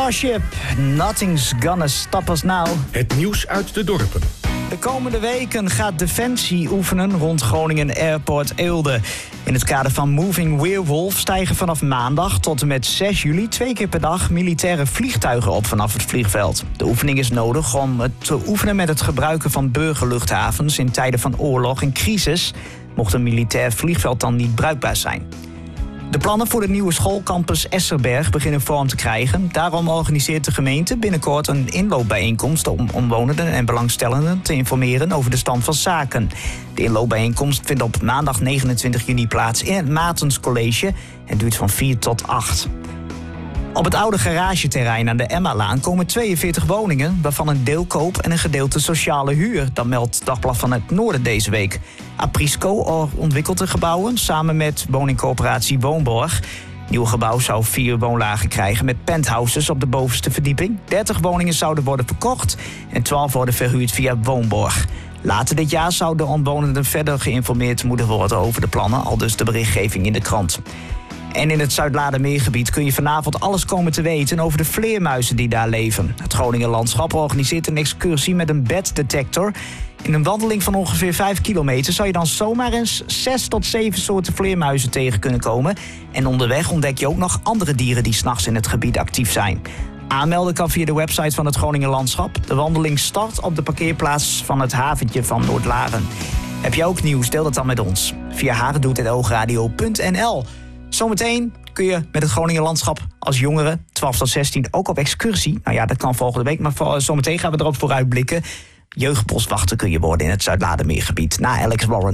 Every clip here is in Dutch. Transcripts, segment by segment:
Starship, Nothing's Gonna Stop Us Now. Het nieuws uit de dorpen. De komende weken gaat Defensie oefenen rond Groningen Airport Eelde. In het kader van Moving Werewolf stijgen vanaf maandag tot en met 6 juli 2 keer per dag militaire vliegtuigen op vanaf het vliegveld. De oefening is nodig om te oefenen met het gebruiken van burgerluchthavens in tijden van oorlog en crisis, mocht een militair vliegveld dan niet bruikbaar zijn. De plannen voor de nieuwe schoolcampus Esserberg beginnen vorm te krijgen. Daarom organiseert de gemeente binnenkort een inloopbijeenkomst om omwonenden en belangstellenden te informeren over de stand van zaken. De inloopbijeenkomst vindt op maandag 29 juni plaats in het Maartens College en duurt van 4 tot 8. Op het oude garageterrein aan de Emmalaan komen 42 woningen, waarvan een deel koop en een gedeelte sociale huur. Dat meldt Dagblad van het Noorden deze week. Aprisco ontwikkelt de gebouwen samen met woningcorporatie Woonborg. Het nieuwe gebouw zou 4 woonlagen krijgen met penthouses op de bovenste verdieping. 30 woningen zouden worden verkocht en 12 worden verhuurd via Woonborg. Later dit jaar zouden de omwonenden verder geïnformeerd moeten worden over de plannen, aldus de berichtgeving in de krant. En in het Zuidladermeergebied kun je vanavond alles komen te weten over de vleermuizen die daar leven. Het Groningen Landschap organiseert een excursie met een beddetector. In een wandeling van ongeveer 5 kilometer zou je dan zomaar eens 6 tot 7 soorten vleermuizen tegen kunnen komen. En onderweg ontdek je ook nog andere dieren die 's nachts in het gebied actief zijn. Aanmelden kan via de website van het Groningen Landschap. De wandeling start op de parkeerplaats van het haventje van Noordlaren. Heb je ook nieuws? Deel dat dan met ons. Via harendoet@oogradio.nl. Zometeen kun je met het Groningen Landschap als jongere 12 tot 16 ook op excursie. Nou ja, dat kan volgende week, maar zometeen gaan we erop vooruitblikken. Jeugdboswachter kun je worden in het Zuidladermeergebied na Alex Warren.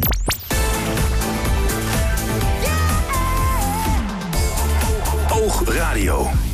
Oogradio.